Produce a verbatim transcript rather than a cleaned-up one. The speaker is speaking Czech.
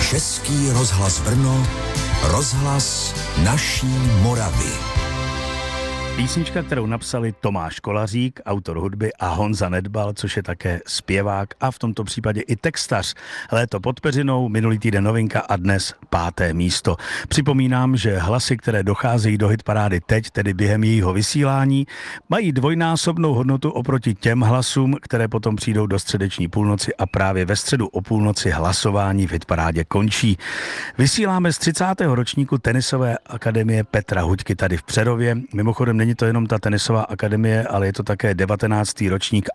Český rozhlas Brno, rozhlas naší Moravy. Písnička, kterou napsali Tomáš Kolařík, autor hudby, a Honza Nedbal, což je také zpěvák a v tomto případě i textař. Léto pod peřinou, minulý týden novinka a dnes páté místo. Připomínám, že hlasy, které docházejí do hitparády teď, tedy během jejího vysílání, mají dvojnásobnou hodnotu oproti těm hlasům, které potom přijdou do středeční půlnoci a právě ve středu o půlnoci hlasování v hitparádě končí. Vysíláme z třicátého ročníku tenisové akademie Petra Huďky tady v Přerově. Mimochodem není to jenom ta tenisová akademie, ale je to také devatenáctý ročník